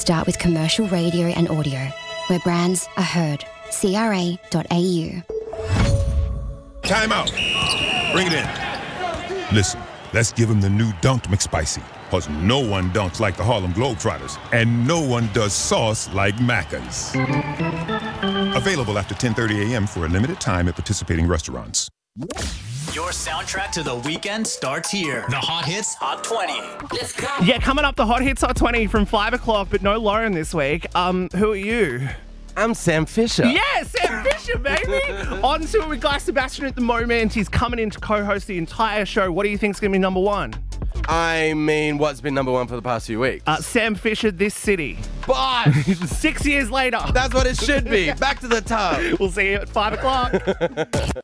start with commercial radio and audio, where brands are heard. CRA.au. Time out. Bring it in. Listen, let's give him the new Dunked McSpicy. Because no one dunks like the Harlem Globetrotters. And no one does sauce like Macca's. Available after 10:30 a.m. for a limited time at participating restaurants. Your soundtrack to the weekend starts here. The Hot Hits Hot 20. Let's go. Yeah, coming up, the Hot Hits Hot 20 from 5 o'clock, but no Lauren this week. Who are you? I'm Sam Fisher. Yeah, Sam Fisher, baby. On to it with Guy Sebastian at the moment. He's coming in to co-host the entire show. What do you think's going to be number one? I mean, what's been number one for the past few weeks? Sam Fisher, This City. Bosh! 6 years later. That's what it should be. Back to the top. We'll see you at 5 o'clock.